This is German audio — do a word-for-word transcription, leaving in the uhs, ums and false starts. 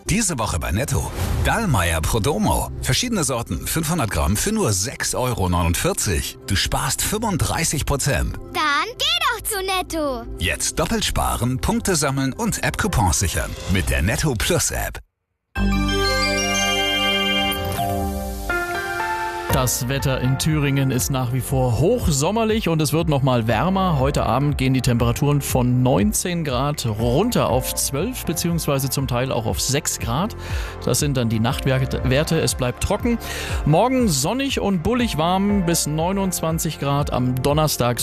Diese Woche bei Netto. Dallmayr Prodomo. Verschiedene Sorten, fünfhundert Gramm für nur sechs Euro neunundvierzig. Du sparst fünfunddreißig Prozent. Dann geh doch zu Netto. Jetzt doppelt sparen, Punkte sammeln und App-Coupons sichern. Mit der Netto Plus App. Das Wetter in Thüringen ist nach wie vor hochsommerlich und es wird noch mal wärmer. Heute Abend gehen die Temperaturen von neunzehn Grad runter auf zwölf beziehungsweise zum Teil auch auf sechs Grad. Das sind dann die Nachtwerte. Es bleibt trocken. Morgen sonnig und bullig warm bis neunundzwanzig Grad. Am Donnerstag